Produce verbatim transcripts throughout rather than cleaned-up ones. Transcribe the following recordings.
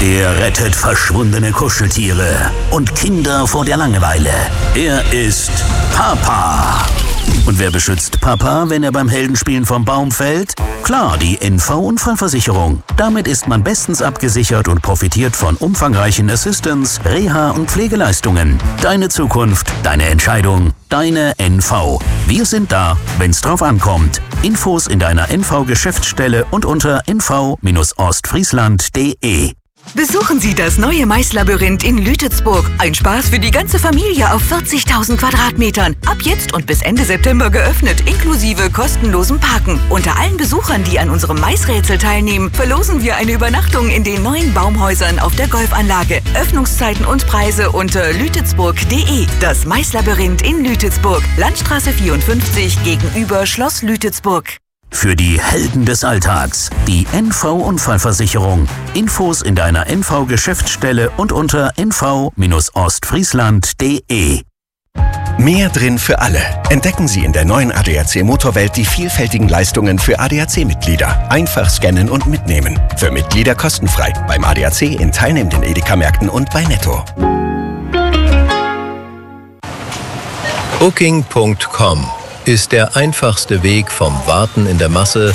Er rettet verschwundene Kuscheltiere und Kinder vor der Langeweile. Er ist Papa. Und wer beschützt Papa, wenn er beim Heldenspielen vom Baum fällt? Klar, die N V-Unfallversicherung. Damit ist man bestens abgesichert und profitiert von umfangreichen Assistance, Reha- und Pflegeleistungen. Deine Zukunft, deine Entscheidung, deine N V. Wir sind da, wenn's drauf ankommt. Infos in deiner N V-Geschäftsstelle und unter n v Bindestrich ostfriesland punkt de. Besuchen Sie das neue Maislabyrinth in Lütetsburg. Ein Spaß für die ganze Familie auf vierzigtausend Quadratmetern. Ab jetzt und bis Ende September geöffnet, inklusive kostenlosem Parken. Unter allen Besuchern, die an unserem Maisrätsel teilnehmen, verlosen wir eine Übernachtung in den neuen Baumhäusern auf der Golfanlage. Öffnungszeiten und Preise unter lütetsburg punkt de. Das Maislabyrinth in Lütetsburg. Landstraße vierundfünfzig gegenüber Schloss Lütetsburg. Für die Helden des Alltags, die N V-Unfallversicherung. Infos in deiner N V-Geschäftsstelle und unter n v Bindestrich ostfriesland punkt de. Mehr drin für alle. Entdecken Sie in der neuen A D A C Motorwelt die vielfältigen Leistungen für A D A C-Mitglieder. Einfach scannen und mitnehmen. Für Mitglieder kostenfrei. Beim A D A C in teilnehmenden Edeka-Märkten und bei Netto. Booking Punkt com ist der einfachste Weg vom Warten in der Masse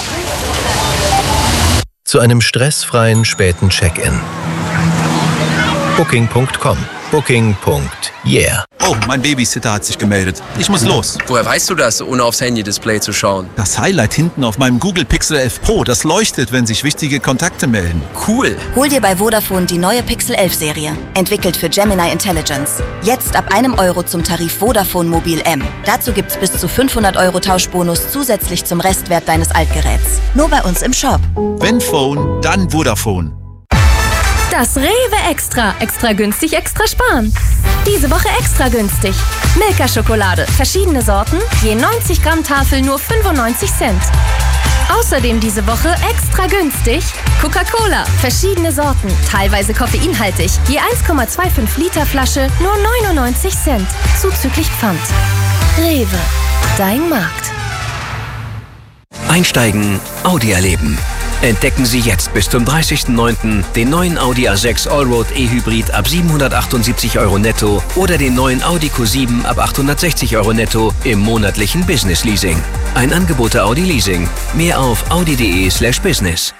zu einem stressfreien späten Check-in. Booking Punkt com. Booking. Yeah. Oh, mein Babysitter hat sich gemeldet. Ich muss los. Woher weißt du das, ohne aufs Handy-Display zu schauen? Das Highlight hinten auf meinem Google Pixel elf Pro, das leuchtet, wenn sich wichtige Kontakte melden. Cool. Hol dir bei Vodafone die neue Pixel elf Serie. Entwickelt für Gemini Intelligence. Jetzt ab einem Euro zum Tarif Vodafone Mobil M. Dazu gibt's bis zu fünfhundert Euro Tauschbonus zusätzlich zum Restwert deines Altgeräts. Nur bei uns im Shop. Wenn Phone, dann Vodafone. Das Rewe Extra. Extra günstig, extra sparen. Diese Woche extra günstig. Milka-Schokolade. Verschiedene Sorten. Je neunzig Gramm Tafel nur fünfundneunzig Cent. Außerdem diese Woche extra günstig. Coca-Cola. Verschiedene Sorten. Teilweise koffeinhaltig. Je eins Komma fünfundzwanzig Liter Flasche nur neunundneunzig Cent. Zuzüglich Pfand. Rewe. Dein Markt. Einsteigen, Audi erleben. Entdecken Sie jetzt bis zum dreißigsten neunten den neuen Audi A sechs Allroad E-Hybrid ab siebenhundertachtundsiebzig Euro netto oder den neuen Audi Q sieben ab achthundertsechzig Euro netto im monatlichen Business Leasing. Ein Angebot der Audi Leasing. Mehr auf audi punkt de slash business.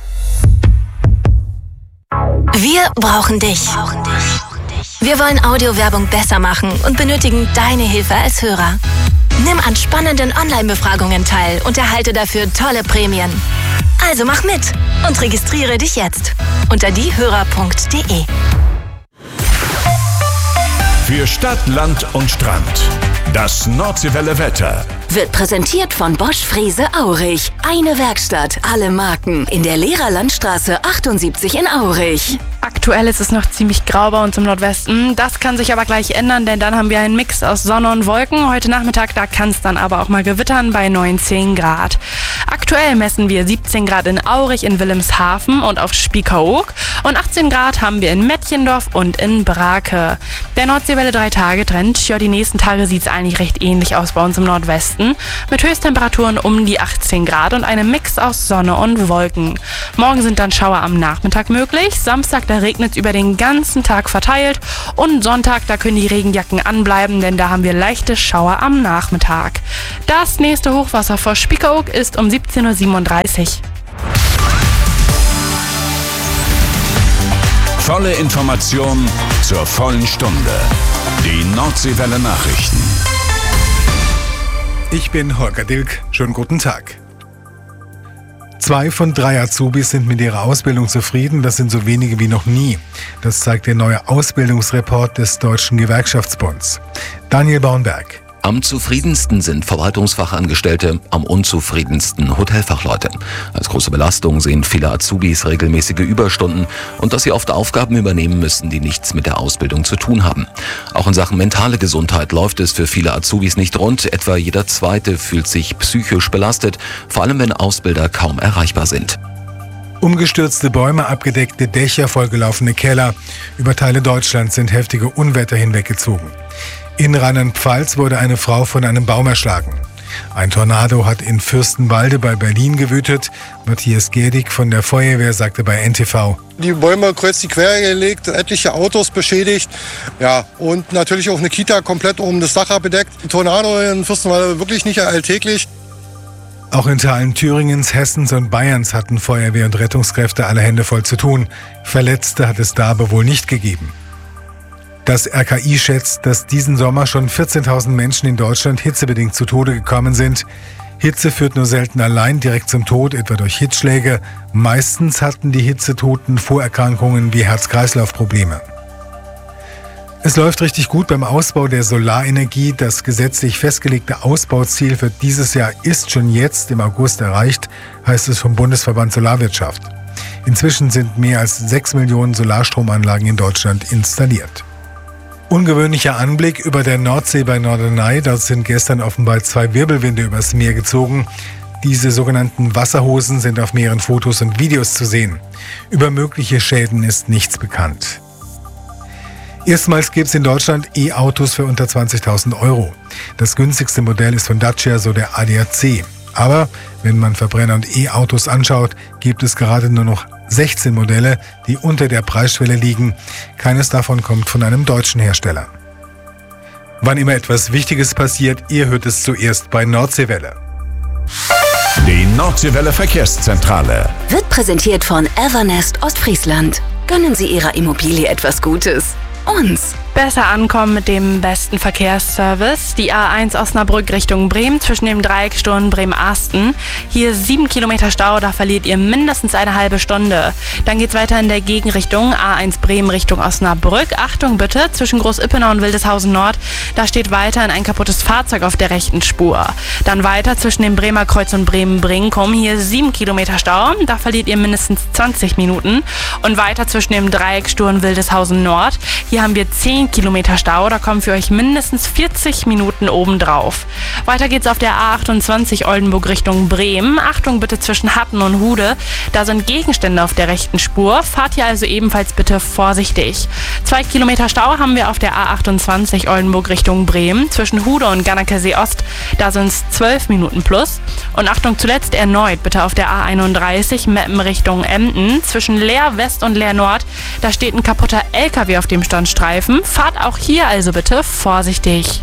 Wir brauchen dich. Wir wollen Audiowerbung besser machen und benötigen deine Hilfe als Hörer. Nimm an spannenden Online-Befragungen teil und erhalte dafür tolle Prämien. Also mach mit und registriere dich jetzt unter diehörer punkt de. Für Stadt, Land und Strand. Das Nordseewelle Wetter. Wird präsentiert von Bosch Frese Aurich. Eine Werkstatt, alle Marken. In der Lehrerlandstraße achtundsiebzig in Aurich. Aktuell ist es noch ziemlich grau bei uns im Nordwesten. Das kann sich aber gleich ändern, denn dann haben wir einen Mix aus Sonne und Wolken. Heute Nachmittag, da kann es dann aber auch mal gewittern bei neunzehn Grad. Aktuell messen wir siebzehn Grad in Aurich, in Wilhelmshaven und auf Spiekeroog. Und achtzehn Grad haben wir in Mettjendorf und in Brake. Der Nordseewelle drei Tage Trend. Ja, die nächsten Tage sieht es eigentlich recht ähnlich aus bei uns im Nordwesten. Mit Höchsttemperaturen um die achtzehn Grad und einem Mix aus Sonne und Wolken. Morgen sind dann Schauer am Nachmittag möglich. Samstag, da regnet es über den ganzen Tag verteilt. Und Sonntag, da können die Regenjacken anbleiben, denn da haben wir leichte Schauer am Nachmittag. Das nächste Hochwasser vor Spiekeroog ist um siebzehn Uhr siebenunddreißig. Volle Information zur vollen Stunde. Die Nordseewelle Nachrichten. Ich bin Holger Dilk. Schönen guten Tag. Zwei von drei Azubis sind mit ihrer Ausbildung zufrieden. Das sind so wenige wie noch nie. Das zeigt der neue Ausbildungsreport des Deutschen Gewerkschaftsbunds. Daniel Baunberg. Am zufriedensten sind Verwaltungsfachangestellte, am unzufriedensten Hotelfachleute. Als große Belastung sehen viele Azubis regelmäßige Überstunden und dass sie oft Aufgaben übernehmen müssen, die nichts mit der Ausbildung zu tun haben. Auch in Sachen mentale Gesundheit läuft es für viele Azubis nicht rund. Etwa jeder Zweite fühlt sich psychisch belastet, vor allem wenn Ausbilder kaum erreichbar sind. Umgestürzte Bäume, abgedeckte Dächer, vollgelaufene Keller. Über Teile Deutschlands sind heftige Unwetter hinweggezogen. In Rheinland-Pfalz wurde eine Frau von einem Baum erschlagen. Ein Tornado hat in Fürstenwalde bei Berlin gewütet. Matthias Gedig von der Feuerwehr sagte bei N T V. Die Bäume kreuz die quer gelegt, etliche Autos beschädigt. Ja, und natürlich auch eine Kita komplett um das Dach bedeckt. Ein Tornado in Fürstenwalde wirklich nicht alltäglich. Auch in Teilen Thüringens, Hessens und Bayerns hatten Feuerwehr und Rettungskräfte alle Hände voll zu tun. Verletzte hat es da aber wohl nicht gegeben. Das R K I schätzt, dass diesen Sommer schon vierzehntausend Menschen in Deutschland hitzebedingt zu Tode gekommen sind. Hitze führt nur selten allein direkt zum Tod, etwa durch Hitzschläge. Meistens hatten die Hitzetoten Vorerkrankungen wie Herz-Kreislauf-Probleme. Es läuft richtig gut beim Ausbau der Solarenergie. Das gesetzlich festgelegte Ausbauziel für dieses Jahr ist schon jetzt im August erreicht, heißt es vom Bundesverband Solarwirtschaft. Inzwischen sind mehr als sechs Millionen Solarstromanlagen in Deutschland installiert. Ungewöhnlicher Anblick über der Nordsee bei Norderney. Dort sind gestern offenbar zwei Wirbelwinde übers Meer gezogen. Diese sogenannten Wasserhosen sind auf mehreren Fotos und Videos zu sehen. Über mögliche Schäden ist nichts bekannt. Erstmals gibt es in Deutschland E-Autos für unter zwanzigtausend Euro. Das günstigste Modell ist von Dacia, so der A D A C. Aber wenn man Verbrenner und E-Autos anschaut, gibt es gerade nur noch sechzehn Modelle, die unter der Preisschwelle liegen. Keines davon kommt von einem deutschen Hersteller. Wann immer etwas Wichtiges passiert, ihr hört es zuerst bei Nordseewelle. Die Nordseewelle Verkehrszentrale Wird präsentiert von Evernest Ostfriesland. Gönnen Sie Ihrer Immobilie etwas Gutes. Uns. Besser ankommen mit dem besten Verkehrsservice. Die A eins Osnabrück Richtung Bremen zwischen dem Dreiecksturm Bremen-Asten. Hier sieben Kilometer Stau, da verliert ihr mindestens eine halbe Stunde. Dann geht's weiter in der Gegenrichtung A eins Bremen Richtung Osnabrück. Achtung bitte, zwischen Groß-Ippenau und Wildeshausen Nord, da steht weiterhin ein kaputtes Fahrzeug auf der rechten Spur. Dann weiter zwischen dem Bremer Kreuz und Bremen-Brinkum. Hier sieben Kilometer Stau, da verliert ihr mindestens zwanzig Minuten. Und weiter zwischen dem Dreiecksturm Wildeshausen Nord. Hier haben wir zehn Kilometer Stau, da kommen für euch mindestens vierzig Minuten obendrauf. Weiter geht's auf der A achtundzwanzig Oldenburg Richtung Bremen. Achtung bitte zwischen Hatten und Hude, da sind Gegenstände auf der rechten Spur. Fahrt hier also ebenfalls bitte vorsichtig. Zwei Kilometer Stau haben wir auf der A achtundzwanzig Oldenburg Richtung Bremen. Zwischen Hude und Gannerkesee Ost, da sind es zwölf Minuten plus. Und Achtung zuletzt erneut bitte auf der A einunddreißig Meppen Richtung Emden. Zwischen Leer West und Leer Nord, da steht ein kaputter L K W auf dem Standstreifen. Fahrt auch hier also bitte vorsichtig.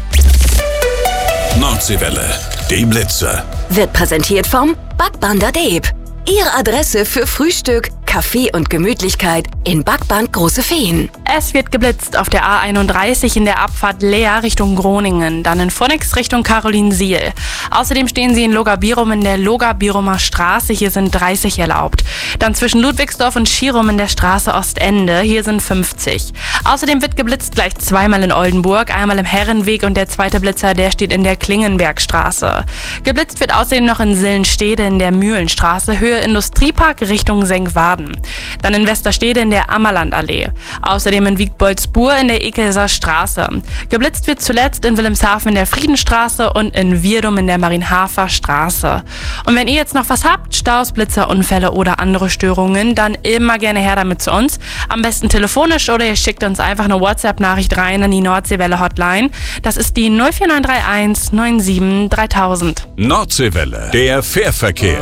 Nordseewelle, die Blitze. Wird präsentiert vom Backbander Deeb. Ihre Adresse für Frühstück, Kaffee und Gemütlichkeit in Backband Große Feen. Es wird geblitzt auf der A einunddreißig in der Abfahrt Leer Richtung Groningen, dann in Phoenix Richtung Carolinsiel. Außerdem stehen Sie in Logabirum in der Logabirumer Straße, hier sind dreißig erlaubt. Dann zwischen Ludwigsdorf und Schirum in der Straße Ostende, hier sind fünfzig. Außerdem wird geblitzt gleich zweimal in Oldenburg, einmal im Herrenweg und der zweite Blitzer, der steht in der Klingenbergstraße. Geblitzt wird außerdem noch in Sillenstede in der Mühlenstraße, Höhe Industriepark Richtung Senkwaden. Dann in Westerstede in der Ammerlandallee. Außerdem in Wiegboldsburg in der Ekelser Straße. Geblitzt wird zuletzt in Wilhelmshaven in der Friedenstraße und in Virdum in der Marienhafer Straße. Und wenn ihr jetzt noch was habt, Staus, Blitzer, Unfälle oder andere Störungen, dann immer gerne her damit zu uns. Am besten telefonisch oder ihr schickt uns einfach eine WhatsApp-Nachricht rein an die Nordseewelle Hotline. Das ist die null vier neun drei eins neun sieben dreitausend. Nordseewelle, der Fährverkehr.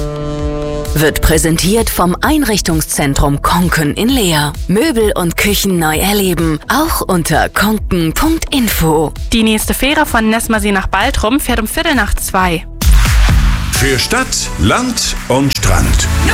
Wird präsentiert vom Einrichtungszentrum Konken in Leer. Möbel und Küchen neu erleben. Auch unter konken punkt info. Die nächste Fähre von Nessmersee nach Baltrum fährt um Viertel nach zwei. Für Stadt, Land und Strand.